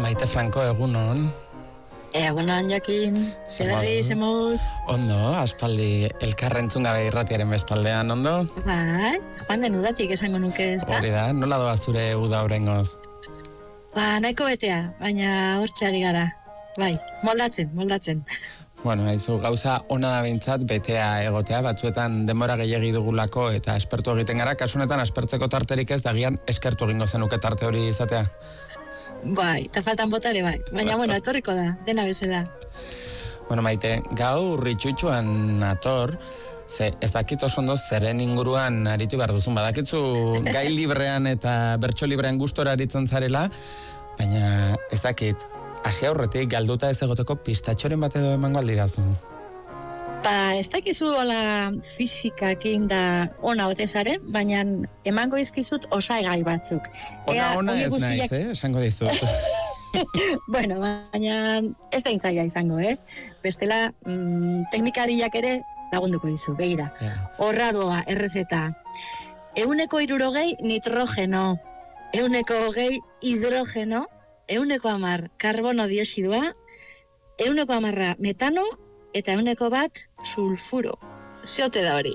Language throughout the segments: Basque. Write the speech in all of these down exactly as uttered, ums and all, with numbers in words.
Maite Franco, egunon. Egunon, Jokin. Zerari, zemuz. Ondo, aspaldi elkarrentzun gabe irratiaren bestaldean, ondo? Bai, joan den udatik esango nuke, ez da? Hori da, nola doa zure uda horrengoz? Ba, nahiko betea, baina hortxeari gara. Bai, moldatzen, moldatzen. Bueno, haizu, gauza ona da bintzat betea egotea, batzuetan denbora gehiagi dugulako eta aspertu egiten gara, kasunetan aspertzeko tarterik ez, dagian eskertu egingo zenuke tarte hori izatea. Bai, eta faltan botare bai, baina bueno, etorriko da, dena bezala. Bueno, Maite, gaur itxutxuan ator, ze ez dakit oso ondo zeren inguruan aritu behar duzun, badakitzu gai librean eta bertso librean gustora aritzen zarela, baina ez dakit, hasi aurretik galduta ez egoteko pistatxoren bat edo emango aldidazu. Ba, ez dakizu hola fisikakin da ona otezaren, baina emango izkizut osaigai batzuk. Ona, ona ez guztiak... naiz, eh? Esango dizut. Bueno, baina ez da intzaia izango, eh? Bestela, mm, teknikariak ere lagunduko dizu, begira. Yeah. Horra doa, errezeta. Euneko irurogei nitrogeno, euneko hogei hidrogeno, euneko amar karbono dioxidua, euneko amarra metano, eta euneko bat sulfuro. Zeote da hori.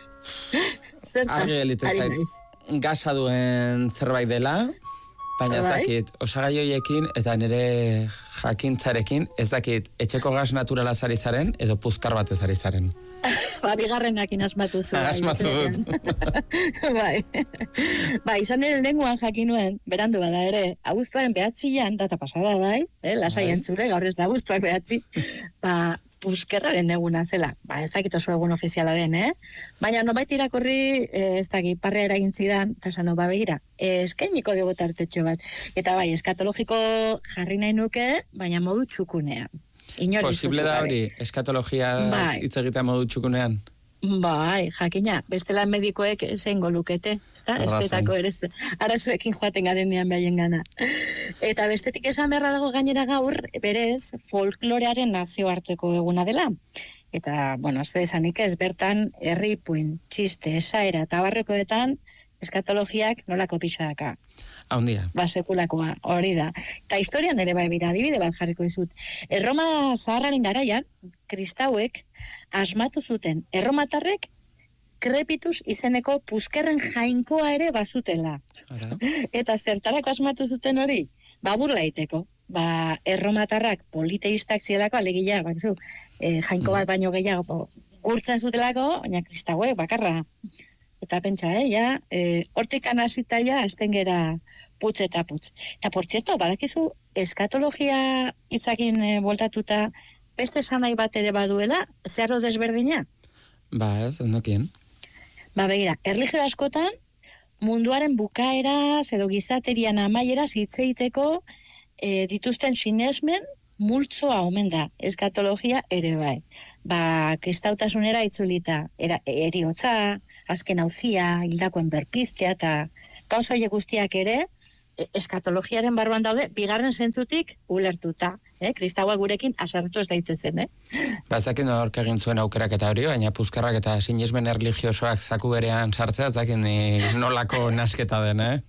Argi elitzen zait, gasa duen zerbait dela, baina ez dakit, osagai horiekin eta nire jakintzarekin, ez dakit, etxeko gas naturala zari zaren, edo puzkar bat ez ari zaren. Ba, bigarrenakin asmatu zu. Asmatu dut. Bai. Ba, izan ere lenguan jakinuen, berandu bada ere, abuztuaren behatzian, data pasada bai, eh, lasai entzure, gaur ez da abuztuak behatzi, ba, puzkerraren eguna zela. Ba, ez dakit oso egun ofiziala den, eh? Baina nobait irakurri, eh, ez dakit, parrea eragin zidan, eta esan ba begira, eh, eskainiko dugu tartetxo bat. Eta bai, eskatologiko jarri nahi nuke, baina modu txukunean. Inori posible da hori, eskatologia hitz egitea modu txukunean? Bai, jakina, bestela medikoek zeingo lukete, ezta? Estetako ere arazoekin joaten garenean behaien gana. Eta bestetik esan beharra dago gainera gaur, berez, folklorearen nazioarteko eguna dela. Eta, bueno, ez esanik ez, bertan, herripuin, txiste, esaera eta barrekoetan, eskatologiak nolako pixadaka. Haundia. Ba, sekulakoa, hori da. Eta historian ere bai bira, adibide bat jarriko dizut. Erroma zaharraren garaian, kristauek asmatu zuten, erromatarrek krepitus izeneko puzkerren jainkoa ere bazutela. Ara. Eta zertarako asmatu zuten hori? Ba, burla egiteko. Ba, erromatarrak politeistak zielako, alegia, bakzu, e, jainko bat baino gehiago gurtzen zutelako, baina kristauek bakarra. Eta pentsa, eh, ja, e, hortikan hasita ja, azten gera putz eta putz. Eta, por cierto, badakizu, eskatologia hitzakin e, voltatuta, beste zanai bat ere baduela, zeharo desberdina? Ba, ez, ondokien. Ba, begira, erlijio askotan, munduaren bukaeraz edo gizaterian amaieraz hitzeiteko e, dituzten sinesmen multzoa omen da, eskatologia ere bai. Ba, kristautasunera itzulita, era, eriotza, azken hauzia, hildakoen berpiztea, eta gauza horiek guztiak ere, eskatologiaren barruan daude, bigarren zentzutik ulertuta. Eh? Kristaua gurekin asartu ez daitezen, eh? Ba, ez dakit nork egin zuen aukerak eta hori, baina puzkarrak eta sinesmen erlijiosoak zaku berean sartzea, ez dakit nolako nasketa den, eh?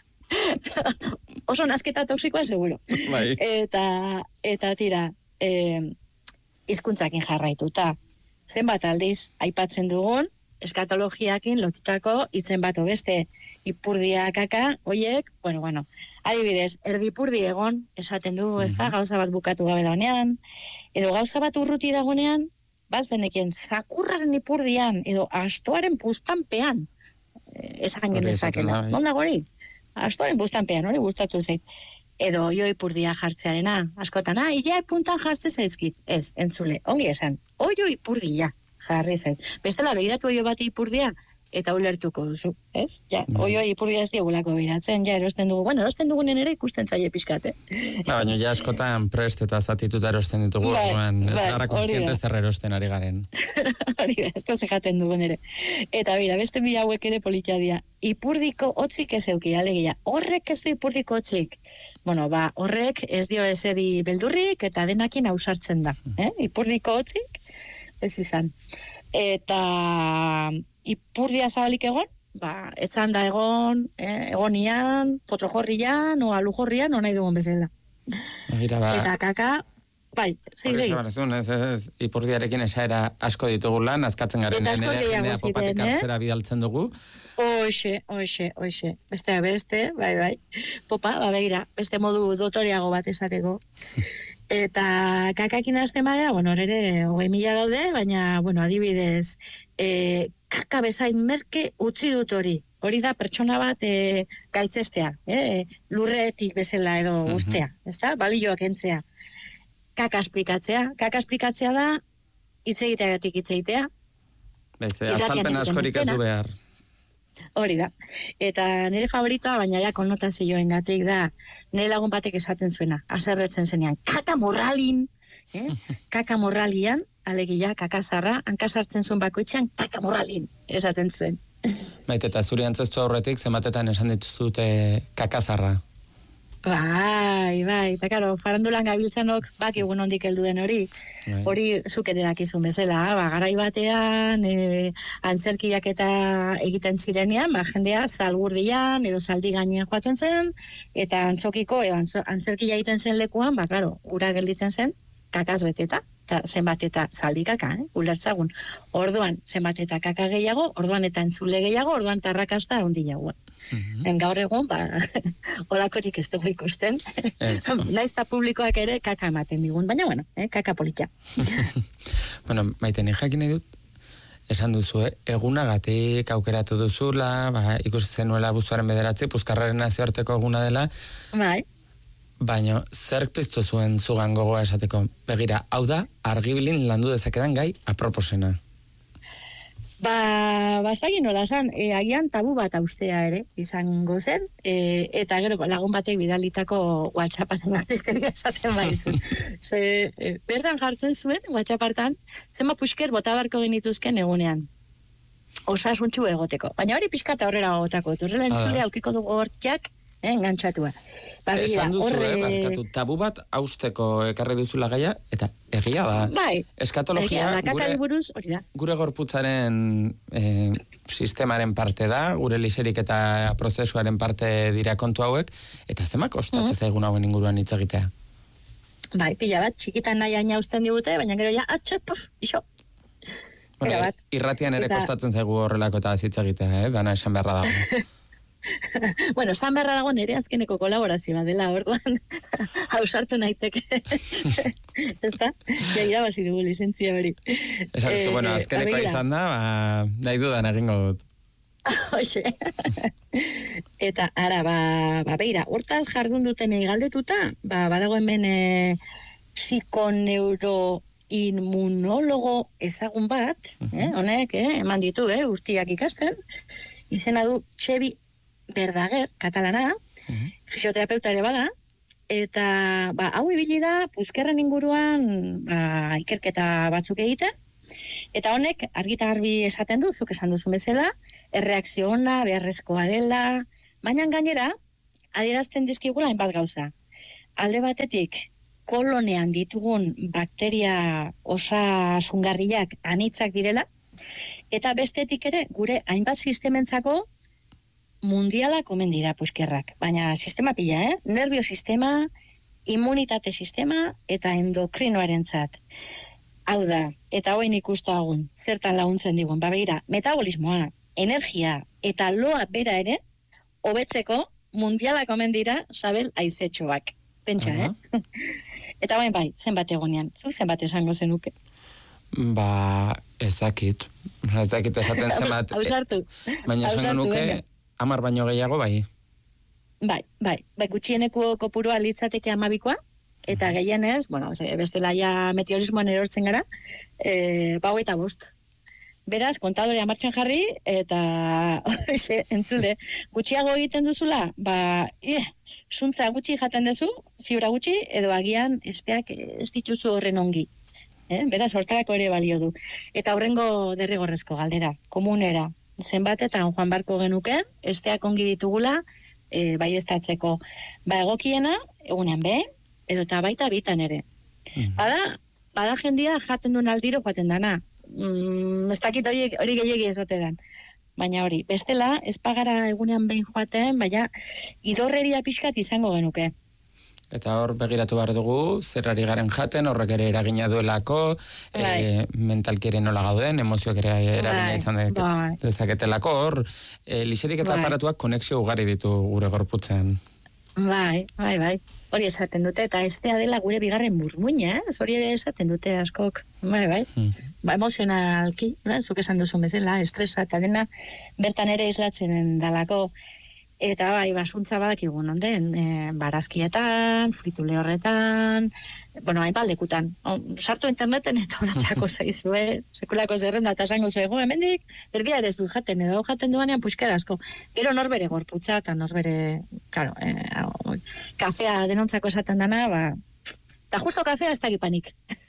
Oso nasketa toksikoa, seguro. Bai. Eta, eta tira, eh, hizkuntzakin jarraituta. Zenbat aldiz, aipatzen dugun, eskatologiakin lotutako itzen bat beste ipurdiakaka, oiek, bueno, bueno, adibidez, erdipurdi egon, esaten du, ez da, gauza bat bukatu gabe dagonean, edo gauza bat urruti dagonean, balzenekien, zakurraren ipurdian, edo astoaren puztanpean, esan gendezakela. Non dago hori? Astoaren puztanpean, hori gustatu zait. Edo oio ipurdia jartzearena, askotan, ah, ia puntan jartze zaizkit. Ez, entzule, ongi esan, oio ipurdia jarri zait. Bestela begiratu oio bat ipurdia, eta ulertuko duzu, ez? Ja, oio ipurdia ez diagulako begiratzen, ja, erosten dugu, bueno, erosten dugunen ere ikusten zaie pixkat, eh? Ba, baina ja askotan prest eta zatituta erosten ditugu, bai, ez bai, gara konstiente zer erosten ari garen. Hori da, ez da zejaten dugun ere. Eta bera, beste bi hauek ere politia dira. Ipurdiko hotzik ez euki, alegia. Horrek ez du ipurdiko hotzik. Bueno, ba, horrek ez dio eseri beldurrik eta denakin ausartzen da. Eh? Ipurdiko hotzik, ez izan. Eta ipurdia zabalik egon, ba, etzan da egon, eh, egonian, potrojorrian, o alujorrian, o nahi dugun bezala. Gira, ba. Eta kaka, bai, zei, zei. Ez, ez, ipurdiarekin esaera asko ditugula, nazkatzen garen Eta asko nire gehiago jendea popatik ziren, eh? hartzera bidaltzen dugu. Oixe, oixe, oixe. Beste, beste, bai, bai. Popa, ba, begira, beste modu dotoriago bat esateko. Eta kakakin hasten badea, bueno, ere, hogei mila daude, baina, bueno, adibidez, e, kaka bezain merke utzi dut hori. Hori da pertsona bat e, gaitzestea, eh? Lurretik bezala edo ustea, ezta? Balioak entzea. Kaka esplikatzea. Kaka esplikatzea da, hitz egiteagatik hitz egitea. Baize, azalpen askorik ez du behar. Hori da. Eta nire favoritoa, baina ja konnotazioen gatik da, nire lagun batek esaten zuena, aserretzen zenean, kaka morralin, eh? Kaka morralian, alegia, kaka zarra, hankasartzen zuen bakoitzean, kaka morralin, esaten zuen. Maite, eta zuri antzestu aurretik, zenbatetan esan dituzute kakazarra. Bai, bai, eta karo, farandulan gabiltzanok bak egun ondik heldu den hori. Bai. Hori zuke dakizun bezala, ba, garai batean, e, antzerkiak eta egiten zirenean, ba, jendea zalgurdian edo zaldi gainean joaten zen, eta antzokiko, e, antzerkia egiten zen lekuan, ba, klaro, ura gelditzen zen, kakaz beteta, eta zenbat eta zaldi kaka, eh? Ulertzagun. Orduan, zenbat eta kaka gehiago, orduan eta entzule gehiago, orduan tarrakasta handiago. Mm-hmm. Gaur egun, ba, olakorik ez dugu ikusten. Naiz eta publikoak ere kaka ematen digun, baina, bueno, eh, kaka politia. Bueno, Maite, ni jakin nahi dut, esan duzu, eh? Egunagatik aukeratu duzula, ba, ikusi zenuela abuztuaren bederatzi, Puzkarraren nazioarteko eguna dela. Bai. Baina, zerk piztu zuen zugan gogoa esateko? Begira, hau da, argibilin landu dezakedan gai aproposena. Ba, bazagin nola esan, e, agian tabu bat austea ere, izango zen, e, eta gero lagun batek bidalitako WhatsAppaten gatizkeria esaten baizun. Ze, e, bertan jartzen zuen, WhatsAppartan, zenba pusker botabarko genituzken egunean. Osasuntxu egoteko. Baina hori pixkata horrela gotako, horrela entzule aukiko dugu hortiak, Eh, engantxatua. Ba, esan duzu, orre... eh, barkatu, tabu bat austeko ekarri duzula gaia, eta egia da. Bai. Eskatologia egia, gure, buruz, hori da. Gure gorputzaren eh, sistemaren parte da, gure liserik eta prozesuaren parte dira kontu hauek, eta zema kostatzen mm-hmm. zaigun hauen inguruan hitz egitea? Bai, pila bat, txikitan nahi aina usten digute, baina gero ja, atxe, puf, iso. Bueno, irratian ere eta... kostatzen zaigu horrelako eta hitz egitea, eh? Dana esan beharra dago. Bueno, esan beharra dago nire azkeneko kolaborazioa dela, orduan hausartu naiteke. Ezta? Ja, irabazi dugu lizentzia hori. Esan duzu, bueno, azkenekoa izan da, ba, nahi dudan egingo dut. Hoxe. Eta, ara, ba, ba beira, hortaz jardun duten galdetuta, ba, badago hemen e, psikoneuroinmunologo ezagun bat, uh-huh. eh, honek, eh, eman ditu, eh, urtiak ikasten, izena du Txebi Berdager, katalana, uh-huh. fisioterapeuta ere bada, eta ba, hau ibili da, Puzkerren inguruan ba, ikerketa batzuk egiten, eta honek argita garbi esaten du, zuk esan duzu bezala, erreakzio ona, beharrezkoa dela, baina gainera, adierazten dizkigula hainbat gauza. Alde batetik, kolonean ditugun bakteria osasungarriak anitzak direla, eta bestetik ere, gure hainbat sistementzako mundiala komen dira Puzkerrak. Baina sistema pila, eh? Nervio sistema, immunitate sistema eta endokrinoaren zat. Hau da, eta hoen ikustagun, zertan laguntzen digun, ba beira, metabolismoa, energia eta loa bera ere, hobetzeko mundiala komen dira Sabel Aizetxoak. Pentsa, uh-huh. eh? Eta hoen bai, zenbat egonean, zu zenbat esango zenuke? Ba, ez dakit. Ez dakit esaten zenbat. Hausartu. Baina esango nuke, amar baino gehiago, bai? Bai, bai. Bai, gutxieneko kopurua litzateke amabikoa, eta uh-huh. gehienez, bueno, bestela ja meteorismoan erortzen gara, e, bau eta bost. Beraz, kontadorea martxan jarri, eta oixe, entzule, gutxiago egiten duzula, ba, eh, zuntza gutxi jaten duzu, fibra gutxi, edo agian espeak ez dituzu horren ongi. Eh? Beraz, hortarako ere balio du. Eta horrengo derrigorrezko galdera, komunera, zenbatetan joan barko genuke, esteak ongi ditugula, e, bai estatzeko. Ba, egokiena, egunean behin, edo eta baita bitan ere. Mm-hmm. Bada, bada jendia jaten duen aldiro joaten dana. Mm, ez dakit hori, hori gehiagi ezotedan. Baina hori, bestela, ez pagara egunean behin joaten, baina idorreria pixkat izango genuke. Eta hor begiratu behar dugu, zer ari garen jaten, horrek ere eragina duelako, e, mentalki ere nola gauden, emozioak ere eragina izan bai. dezaketelako, hor, e, lixerik eta bai. aparatuak konexio ugari ditu gure gorputzen. Bai, bai, bai. Hori esaten dute, eta estea dela gure bigarren murmuina, eh? Hori ere esaten dute askok. Bai, bai. Hmm. Ba, emozionalki, eh? Zuk esan duzu bezala, estresa eta dena, bertan ere islatzen dalako. Eta bai, basuntza badakigu nonden, e, barazkietan, fritu lehorretan, bueno, hainbat lekutan. O, sartu interneten eta horatako zaizue, sekulako zerrenda eta esango zuego, hemendik, erdia ere ez dut jaten, edo jaten duanean puxkera asko. Gero norbere gorputza eta norbere, claro, e, kafea denontzako esaten dana, ba, eta justo kafea ez dakipanik.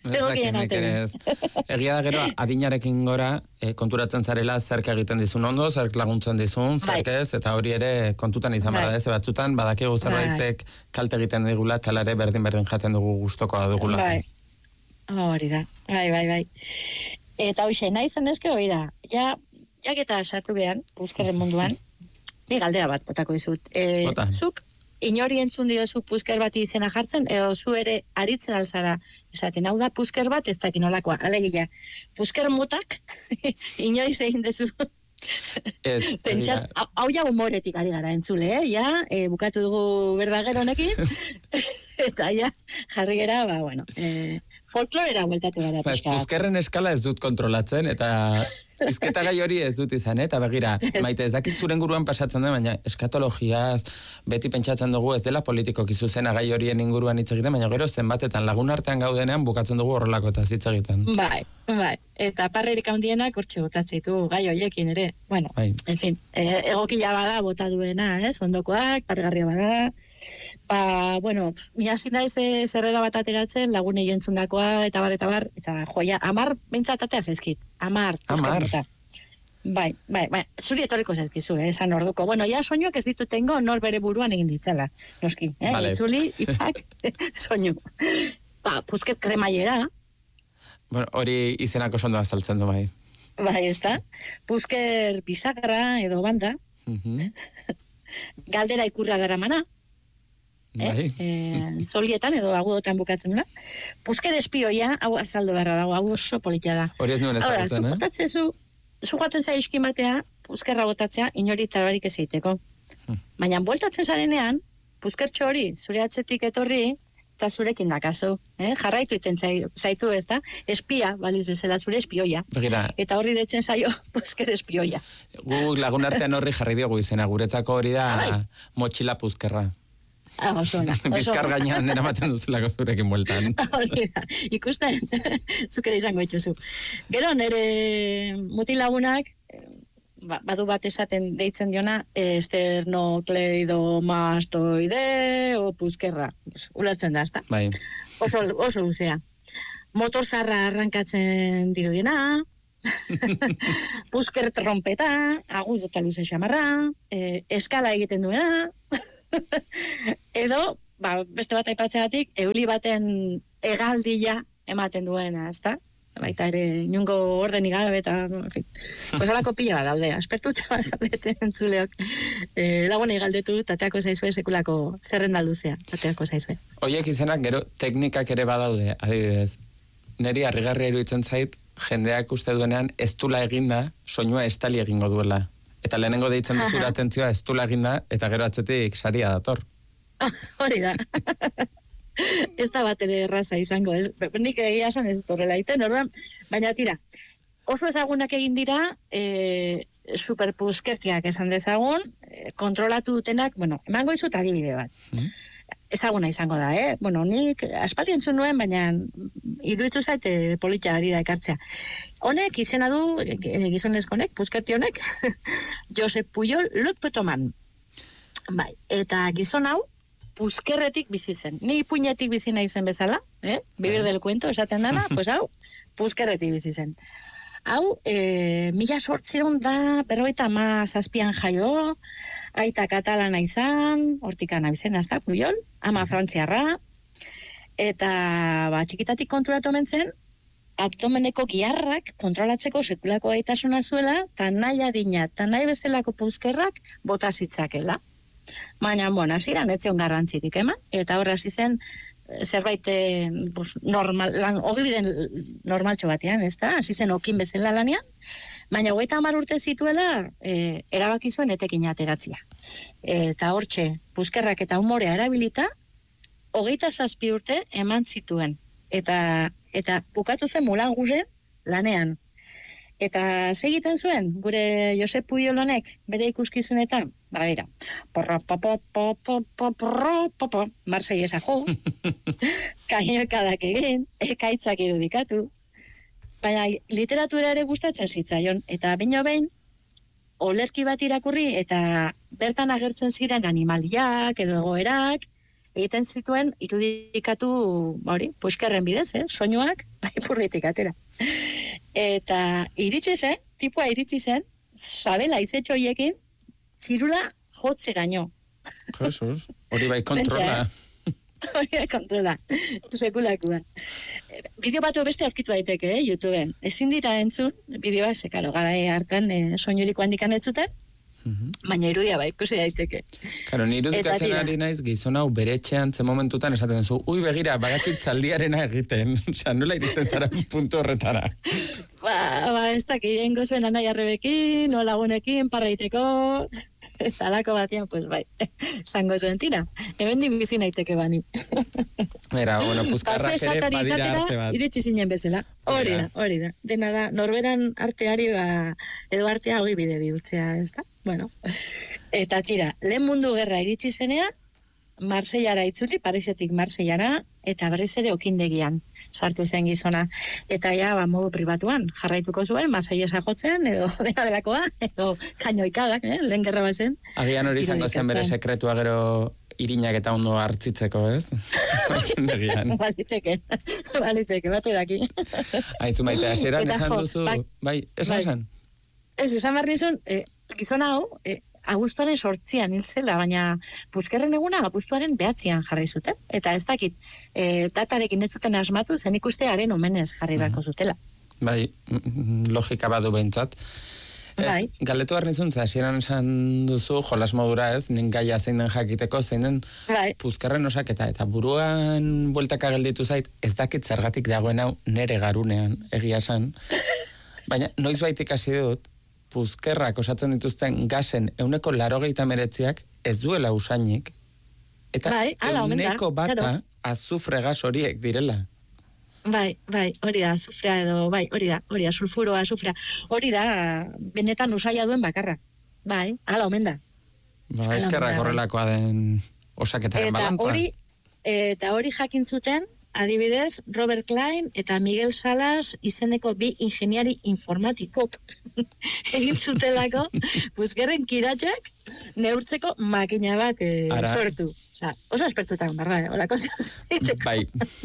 Egia da gero, adinarekin gora, e, konturatzen zarela zerk egiten dizun ondo, zerk laguntzen dizun, zerk ez, eta hori ere kontutan izan bada ez, batzutan, badakigu zerbaitek kalte egiten digula, talare berdin-berdin jaten dugu gustokoa dugula. Bai, hori da, bai, bai, bai. Eta hoxe, nahi zen ezke hori da, ja, jaketa sartu behan, puzkerren munduan, ni galdera bat botako dizut. E, zuk, inori entzun diozu puzker bat izena jartzen, edo zu ere aritzen alzara, esaten, hau da puzker bat, ez dakin olakoa, alegia, puzker mutak, inoiz egin dezu. Ez, Pentsat, hau ja humoretik ari gara entzule, eh? Ja, e, bukatu dugu berdager honekin, eta ja, jarri gera, ba, bueno, e, folklorera bueltatu gara. Ba, puzkerren eskala ez dut kontrolatzen, eta izketa gai hori ez dut izan, eta begira, Maite, ez dakit zuren guruan pasatzen da, baina eskatologiaz, beti pentsatzen dugu ez dela politikoki zuzena gai horien inguruan hitz egiten, baina gero zenbatetan lagun artean gaudenean bukatzen dugu horrelako eta hitz egiten. Bai, bai, eta parrerik handienak hortxe botatzen ditu gai horiekin ere, bueno, bai. En fin, e, egokila bada bota duena, ez, ondokoak, pargarria bada, ba, bueno, ni hasi naiz zerrera bat ateratzen, lagunei entzundakoa, eta bar, eta bar, eta joia, amar bintzatatea zaizkit, amar. Amar? Bai, bai, bai, zuri etorriko zaizkizu, eh, esan orduko. Bueno, ja soinuak ez ditu tengo, nor bere buruan egin ditzala, noski, eh, vale. Itzuli, itzak, soinu. Ba, puzket kremaiera. Bueno, hori izenako sondo azaltzen du, bai. Bai, ez da. Puzker bisagra edo banda. Uh-huh. Galdera ikurra dara mana. Bai. Eh, solietan edo agudotan bukatzen duna. Puzker espioia, hau azaldo darra dago, hau oso politia da. Hori ez nuen ezagutzen, eh? Zu, zu, zu joaten zaizkin batea, puzkerra botatzea, inori tarbarik ez egiteko. Hmm. Baina, bueltatzen zarenean, puzkertxo hori, zure atzetik etorri, eta zurekin dakazu. Eh? Jarraitu iten zaitu ez da, espia, baliz bezala, zure espioia. Begira. Eta horri detzen zaio, puzker espioia. Gu lagun artean horri jarri diogu izena, guretzako hori da ah, motxila puzkerra. Ah, oso ona. Bizkar gainean eramaten duzulako zurekin bueltan. Hori da, ikusten, zukera izango itxuzu. Gero, nire mutilagunak, ba, badu bat esaten deitzen diona, esternokleidomastoide o puzkerra. Ulertzen da, ezta? Bai. Oso, oso luzea. Motor zarra arrankatzen dirudiena, puzker trompeta, agudo eta luze xamarra, eh, eskala egiten duena, edo, ba, beste bat aipatzeatik, euli baten hegaldia ematen duena, ezta? Baita ere, inungo ordeni gabe eta, en fin, osalako pila bat daude, aspertuta bazaleten entzuleok. E, lagunei galdetu, tateako zaizue sekulako zerrenda luzea, tateako zaizue. Oiek izenak gero teknikak ere badaude, adibidez. Neri harrigarria iruditzen zait, jendeak uste duenean ez dula eginda, soinua estali egingo duela. Eta lehenengo deitzen duzura atentzioa ez dula eginda, eta gero atzetik saria dator. Hori da. Ez da bat ere erraza izango, ez, nik egia esan ez torrela iten, orduan, baina tira, oso ezagunak egin dira, e, superpuzkertiak esan dezagun, e, kontrolatu dutenak, bueno, emango izut adibide bat. Mm. Ezaguna izango da, eh? Bueno, nik aspaldi entzun nuen, baina iruditu zaite politia ari da ekartzea. Honek izena du, gizonezko honek, puzkerti honek, Josep Pujol Lotpetoman. Bai, eta gizon hau, puzkerretik bizi zen. Ni puñetik bizi nahi zen bezala, eh? Vivir del cuento, esaten dana, pues hau, puzkerretik bizi zen. Hau, e, mila sortziron da, berroita ama zazpian jaio, aita katalana izan, hortikan abizena, ez da, Pujol, ama frantziarra, eta ba, txikitatik konturatu mentzen, abdomeneko giarrak kontrolatzeko sekulako aitasuna zuela, eta nahi adina, eta nahi bezalako puzkerrak bota zitzakela. Baina, bueno, hasieran ez zion garrantzirik eman, eta horra hasi zen, zerbait eh, normal, lan, ogibiden normaltxo batean, ez da? Hasi zen okin bezala lanean, baina hogeita hamar urte zituela eh, erabaki zuen etekin ateratzia. Eta hortxe, puzkerrak eta humorea erabilita, hogeita zazpi urte eman zituen. Eta, eta bukatu zen Mulan Rouge lanean. Eta segiten zuen, gure Josep Pujolonek bere ikuskizunetan, ba, bera, porro, popo, popo, popo, popo, Marsellesa jo, kainoekadak egin, ekaitzak irudikatu, baina literatura ere gustatzen zitzaion, eta baino behin, olerki bat irakurri, eta bertan agertzen ziren animaliak edo egoerak, egiten zituen irudikatu, hori, puskerren bidez, eh, soinuak, bai purditik atera. Eta iritsi zen, tipua iritsi zen, sabela izetxo hoiekin, txirula jotze gaino. Jesus, hori bai kontrola. Hori bai kontrola, sekulakua. Bideo bat beste aurkitu daiteke, eh, YouTubeen. Ezin dira entzun, bideoa, ze, karo, gara hartan eh, soinuriko handikan ez zuten, baina irudia bai, ikusi daiteke. Karo, ni irudikatzen ari naiz, gizon hau bere etxean ze momentutan esaten zu, ui begira, bagakit zaldiarena egiten, osea, nola iristen zara puntu horretara. Ba, ba, ez dakit, jengo zuen anai arrebekin, no lagunekin, parraiteko, eta alako batian, pues bai, zango zuen tira, hemen dibizi naiteke bani. Mira, bueno, puzkarrak ere badira arte bat. Iritsi zinen bezala, hori da, hori da. Dena da, norberan arteari, ba, edo artea hori bide bihurtzea, ez da? Bueno, eta tira, lehen mundu gerra iritsi zenean, Marsellara itzuli, Parisetik Marsellara, eta berriz ere okindegian sartu zen gizona. Eta ja, ba, modu pribatuan, jarraituko zuen, Marsellesa jotzen, edo dena delakoa, edo kainoikadak, eh? Lehen gerra bazen. Agian hori izango zen bere sekretua gero irinak eta ondo hartzitzeko, ez? Okindegian. Baliteke, baliteke, bat edaki. Aitzu maite, hasieran esan jo, duzu, bai, bai, esan bai. esan? Ez, esan behar nizun, eh, gizona hau, eh, abuztuaren sortzian hil zela, baina puzkerren eguna abuztuaren behatzian jarri zuten. Eta ez dakit, e, datarekin ez zuten asmatu, zen ikustearen omenez jarri beharko zutela. Bai, logika badu behintzat. Ez, Bai. Galdetu behar nizun, hasieran esan duzu, jolas modura ez, nin gaia zein den jakiteko, zein den Bai. puzkerren osaketa, eta buruan bueltaka gelditu zait, ez dakit zergatik dagoen hau nere garunean, egia esan. Baina, noiz baitik hasi dut, puzkerrak osatzen dituzten gasen euneko larogeita meretziak ez duela usainik, eta Bai, hala, omen da, euneko bata claro. azufre gas horiek direla. Bai, bai, hori da, azufrea edo, bai, hori da, hori da, sulfuroa, azufrea, hori da, benetan usaia duen bakarra. Bai, hala, omen da. Ba, Hala, eskerrak bai. horrelakoa den osaketaren Eta balantza. hori, eta hori jakin zuten, adibidez, Robert Klein eta Miguel Salas izeneko bi ingeniari informatikok egin zutelako, puzkerren kiratxak neurtzeko makina bat eh, sortu. Osa, oso espertutan, barra, holako zehaziteko. Bai.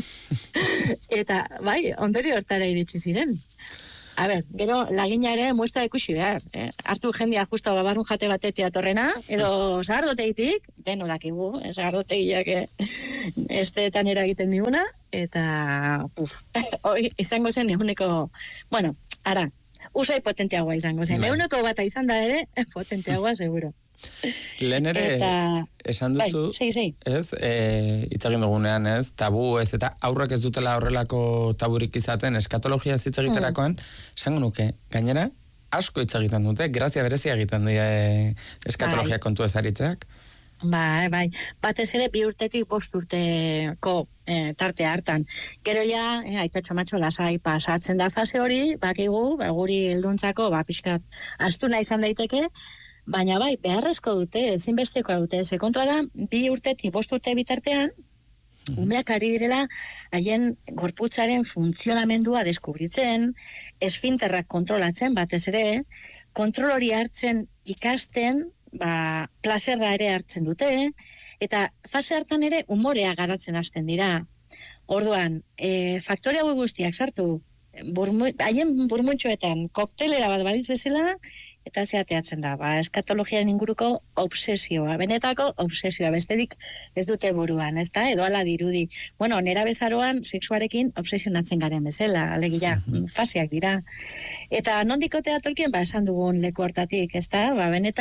Eta, bai, ondori hortara iritsi ziren. A ber, gero, lagina ere muestra ikusi behar. Eh? Hartu jendia justo babarrun jate batetia torrena, edo zahardoteitik, deno dakigu, eh? Zahardoteiak eh? esteetan eragiten diguna, eta, puf, hori izango zen eguneko, bueno, ara, usai potenteagoa izango zen. Bai. Eguneko bata izan da ere, potenteagoa seguro. Lehen ere, Eta, esan duzu, bai, sei, sei. ez, e, itzagin dugunean, ez, tabu ez, eta aurrak ez dutela horrelako taburik izaten eskatologia hitz egiterakoan, esango nuke, gainera, asko hitz egiten dute, grazia berezia egiten die eskatologia Bai. kontu ez aritzeak. Bai, bai, batez ere bi urtetik bost urteko eh, tarte hartan. Gero ja, eh, aitatxo matxo lasai pasatzen da fase hori, bakigu, ba, guri helduntzako, ba, pixkat astuna izan daiteke, baina bai, beharrezko dute, ezinbesteko dute, ze kontua da, bi urtetik bost urte bitartean, umeak ari direla, haien gorputzaren funtzionamendua deskubritzen, esfinterrak kontrolatzen, batez ere, kontrol hori hartzen ikasten, ba, plazerra ere hartzen dute, eta fase hartan ere umorea garatzen hasten dira. Orduan, e, faktore hau guztiak sartu, burmu, haien burmuntxoetan koktelera bat baliz bezala, eta zeateatzen da, ba, eskatologian inguruko obsesioa, benetako obsesioa, besterik ez dute buruan, ez da, edo ala dirudi. Bueno, nera bezaroan sexuarekin obsesionatzen garen bezala, alegia, faseak dira. Eta nondikotea tolkien, ba, esan dugun leku hortatik, ez da, ba, benetan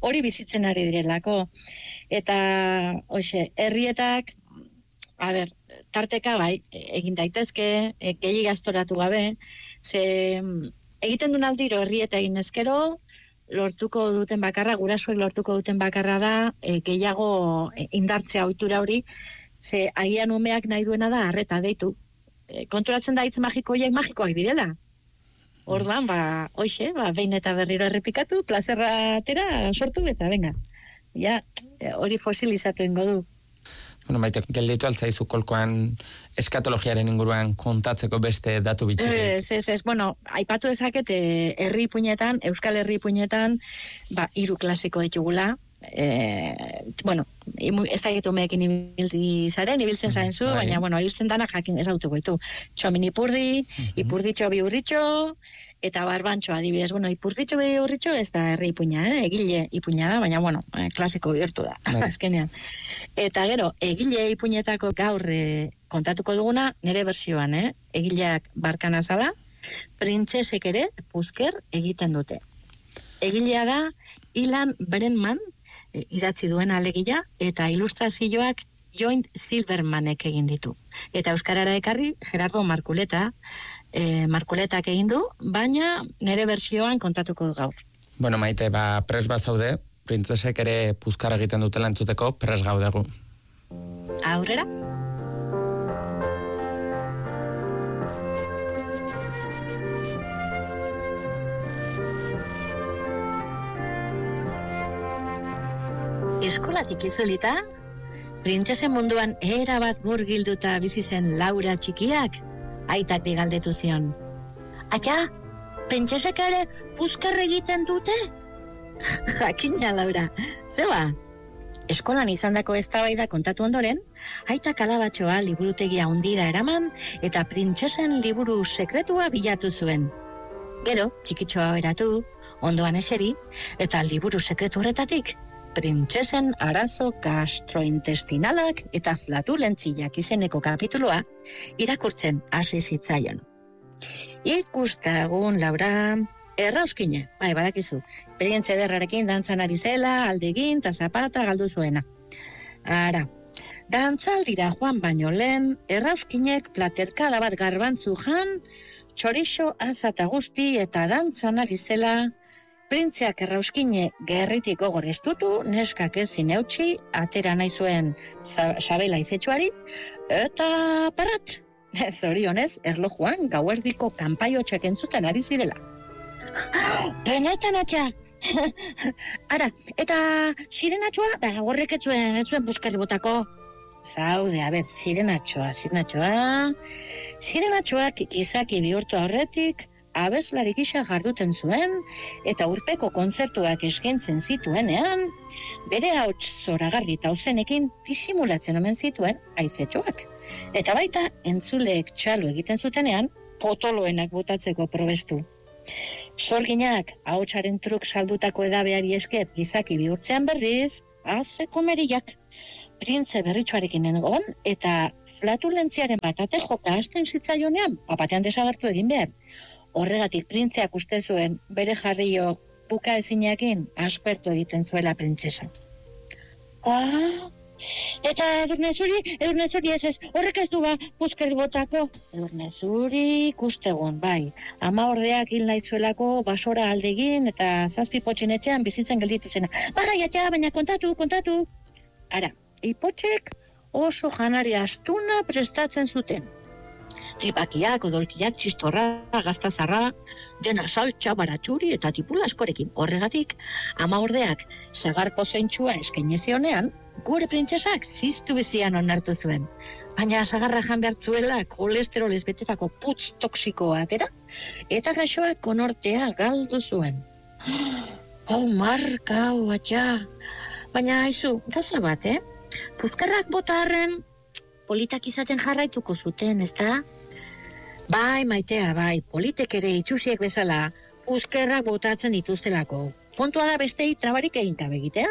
hori bizitzen ari direlako. Eta, hoxe, herrietak, a ber, tarteka bai, egin daitezke, e, gehi gaztoratu gabe, ze egiten duen aldiro herrieta egin ezkero, lortuko duten bakarra, gurasoek lortuko duten bakarra da, e, gehiago indartzea ohitura hori, ze agian umeak nahi duena da arreta deitu. E, konturatzen da hitz magikoiek magikoak direla. Orduan, ba, hoxe, ba, behin eta berriro errepikatu, plazerra atera sortu eta venga. Ja, hori fosilizatu ingo du. Bueno, Maite, gelditu altzaizu kolkoan eskatologiaren inguruan kontatzeko beste datu bitxik. Ez, ez, ez, bueno, aipatu dezaket herri ipuinetan, Euskal Herri ipuinetan, ba, hiru klasiko ditugula. E, bueno, ez da gitu meekin ibilti zaren, ibiltzen zaren zu, Bai. baina, bueno, ibiltzen dana jakin ezautuko ditu. Txomin ipurdi, Mhm. ipurditxo bi-urritxo, eta barbantxo adibidez. Bueno, ipurditxo bi-urritxo ez da herri ipuina, eh? Egile ipuina da, baina, bueno, eh, klasiko bihurtu da, Bai. azkenean. Eta gero, egile ipuinetako gaur eh, kontatuko duguna, nire bersioan, eh? Egileak barkan azala, printzesek ere puzker egiten dute. Egilea da Ilan Brenman, eh, idatzi duen alegia, eta ilustrazioak Joint Silvermanek egin ditu. Eta euskarara ekarri Gerardo Markuleta, eh, Markuletak egin du, baina nire bersioan kontatuko du gaur. Bueno, Maite, ba, pres bat zaude, printzesek ere puzkar egiten dutela entzuteko, pres gaudegu. Aurrera? Eskolatik itzulita, printzesen munduan era bat murgilduta bizi zen Laura txikiak, aitak digaldetu zion. Aia, printzesek ere puzkar egiten dute? Jakina, Laura, zeba? Eskolan izandako eztabaida kontatu ondoren, aitak alabatxoa liburutegia hundira eraman eta printzesen liburu sekretua bilatu zuen. Gero, txikitxoa eratu, ondoan eseri, eta liburu sekretu horretatik, printzesen arazo gastrointestinalak eta flatulentziak izeneko kapitulua irakurtzen hasi zitzaion. Ikustagun, Laura, errauskine, bai, badakizu, perientze derrarekin dantzan ari zela, aldegin eta zapata galdu zuena. Ara, dantzaldira joan baino lehen, errauskinek platerkada bat garbantzu jan, txorixo azata guzti eta dantzan ari zela, printzeak errauskine gerritik gogor estutu, neskak ezin eutxi, atera nahi zuen sabela izetxuari, eta parat, zorionez, erlojuan gauerdiko kanpaio entzuten ari zirela. Benetan atxa! Ara, eta sirenatxoa, da, horrek etzuen, etzuen buskari botako. Zaude, a ber, sirenatxoa, sirenatxoa... Sirenatxoak izaki bihurtu aurretik, abeslari gisa jarduten zuen, eta urpeko kontzertuak eskaintzen zituenean, bere hauts zoragarri eta ozenekin disimulatzen omen zituen haizetxoak. Eta baita, entzuleek txalo egiten zutenean, potoloenak botatzeko probestu. Sorginak, ahotsaren truk saldutako edabeari esker gizaki bihurtzean berriz, azeko meriak. Printze berritxoarekin egon, eta flatulentziaren batate joka hasten zitzaionean, papatean desagertu egin behar. Horregatik printzeak uste zuen bere jarrio buka ezinekin aspertu egiten zuela printzesa. Ah, eta edurnezuri, edurnezuri ez ez, horrek ez du ba, puzker botako. Edurnezuri ikustegun, bai. Ama ordeak hil nahi zuelako basora aldegin eta zazpi potxen etxean bizitzen gelditu zena. Bai, atxa, baina kontatu, kontatu. Ara, ipotxek oso janari astuna prestatzen zuten. Tripakiak, odolkiak, txistorra, gaztazarra, dena saltxa, baratxuri eta tipula askorekin. Horregatik, ama ordeak sagar pozentxua eskenezionean, gure printzesak ziztu bizian onartu zuen. Baina sagarra jan behartzuela kolesterolez betetako putz toksikoa atera, eta gaixoak konortea galdu zuen. Hau marka, hau atxa. Baina haizu, gauza bat, eh? Puzkarrak botarren politak izaten jarraituko zuten, ezta? Bai, Maitea, bai, politek ere itxusiek bezala puzkerrak botatzen dituztelako. Kontua da bestei trabarik egin gabe egitea.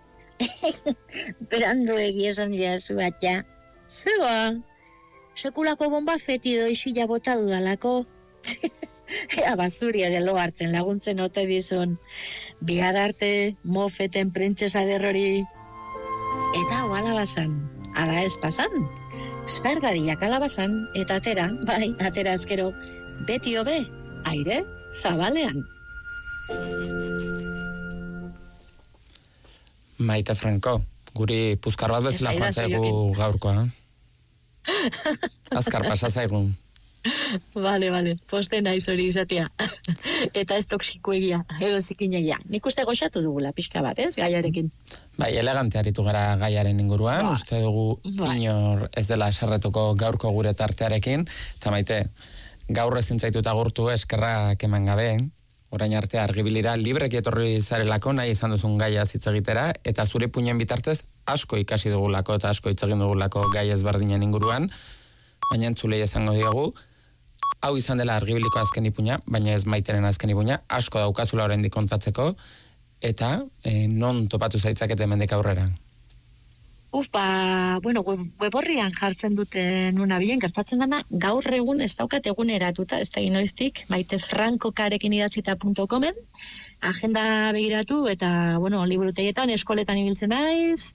Berandu egiesan jazu atxa. Zeba, sekulako bomba fetido isila bota dudalako. ea basuri ere lo hartzen laguntzen ote dizun. Bihar arte, mofeten printzesa derrori. Eta oala bazan, ala ez pasan. Zardadiak alabazan, eta atera, bai, atera azkero, beti hobe, aire, zabalean. Maite Franco, guri puzkar bat bezala joan zaigu gaurkoa. Azkar pasa zaigun. Vale, vale, poste naiz hori izatea. Eta ez toksiko egia, edo zikin egia. Nik uste goxatu dugula pixka bat, ez, gaiarekin. Bai, elegante aritu gara gaiaren inguruan, ba. Uste dugu ba. Inor ez dela eserretuko gaurko gure tartearekin, eta Maite, gaur ezin zaituta gurtu eskerrak eman gabe, orain arte argibilira libreki etorri zarelako nahi izan duzun gaia hitz egitera, eta zure puinen bitartez asko ikasi dugulako eta asko hitz egin dugulako gai ezberdinen inguruan, baina entzulei esango diogu, hau izan dela argibiliko azken ipuina, baina ez Maiteren azken ipuina, asko daukazula oraindik kontatzeko, eta e, non topatu zaitzakete hemendik aurrera? Uf, ba, bueno, web, weborrian jartzen dute nuna bilen, gertatzen dana, gaur egun ez daukat eguneratuta, ez da inoiztik, maitefrankokarekin idatzita punto comen, agenda begiratu, eta, bueno, liburutegietan, eskoletan ibiltzen naiz,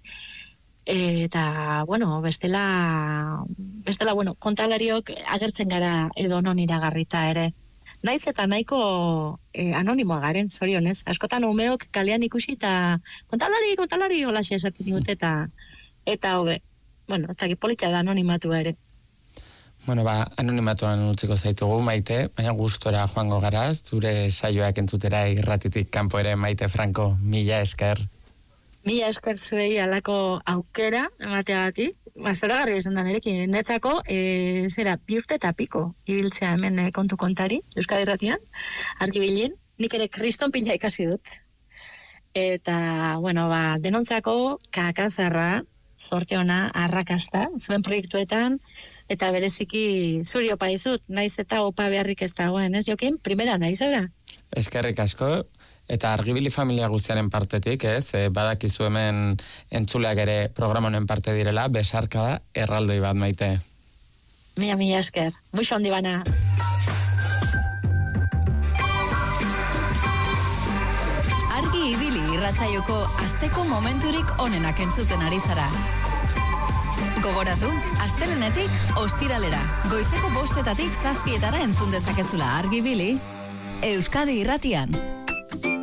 eta, bueno, bestela, bestela, bueno, kontalariok agertzen gara edo non iragarrita ere. Naiz eta nahiko eh, anonimoa garen, zorionez. Askotan umeok kalean ikusi eta kontalari, kontalari, holaxe esatzen dute eta eta hobe. Bueno, ez dakit politia da anonimatua ere. Bueno, ba, anonimatuan utziko zaitugu, Maite, baina gustora joango gara, zure saioak entzutera irratitik kanpo ere, Maite Franco, mila esker. Mila esker zuei alako aukera, emateagatik. Ba, zoragarri esan da nerekin, netzako, e, zera, bi urte eta piko, ibiltzea hemen e, kontu kontari, Euskadi Irratian, argibilin, nik ere kriston pila ikasi dut. Eta, bueno, ba, denontzako kakazarra, sorte ona, arrakasta, zuen proiektuetan, eta bereziki zuri opa izut, naiz eta opa beharrik ez dagoen, ez jokin, primera naiz, era? Eskerrik asko, eta argibili familia guztiaren partetik, ez, e, badakizu hemen entzuleak ere programa honen parte direla, besarka da, erraldoi bat, Maite. Mila, mila esker, muixo handi bana. Argi ibili irratsaioko asteko momenturik onenak entzuten ari zara. Gogoratu, astelenetik ostiralera, goizeko bostetatik zazpietara entzun dezakezula argi ibili, Euskadi Irratian.